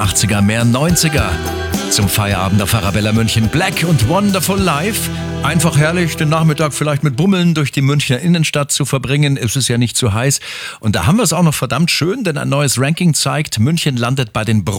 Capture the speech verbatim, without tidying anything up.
achtziger, mehr neunziger. Zum Feierabend auf Arabella München. Black und Wonderful Life. Einfach herrlich, den Nachmittag vielleicht mit Bummeln durch die Münchner Innenstadt zu verbringen. Es ist ja nicht zu heiß. Und da haben wir es auch noch verdammt schön, denn ein neues Ranking zeigt, München landet bei den